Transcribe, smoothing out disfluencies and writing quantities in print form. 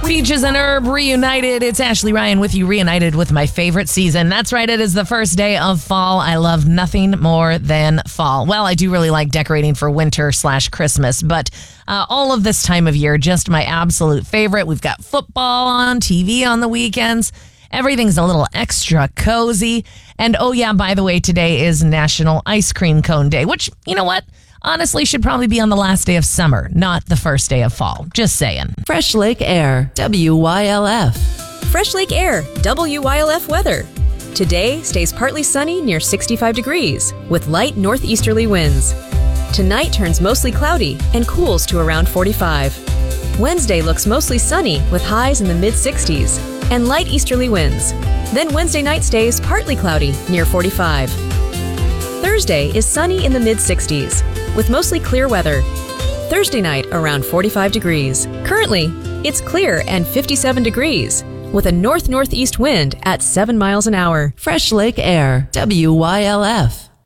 Peaches and Herb reunited. It's Ashley Ryan with you, reunited with my favorite season. That's right, it is the first day of fall. I love nothing more than fall. Well, I do really like decorating for winter/Christmas, but all of this time of year, just my absolute favorite. We've got football on TV on the weekends. Everything's a little extra cozy. And oh yeah, by the way, today is National Ice Cream Cone Day, which, you know what? Honestly, should probably be on the last day of summer, not the first day of fall. Just saying. Fresh Lake Air, WYLF. Fresh Lake Air, WYLF weather. Today stays partly sunny near 65 degrees with light northeasterly winds. Tonight turns mostly cloudy and cools to around 45. Wednesday looks mostly sunny with highs in the mid-60s and light easterly winds. Then Wednesday night stays partly cloudy near 45. Thursday is sunny in the mid-60s with mostly clear weather. Thursday night around 45 degrees. Currently, it's clear and 57 degrees with a north-northeast wind at 7 miles an hour. Fresh Lake Air, WYLF.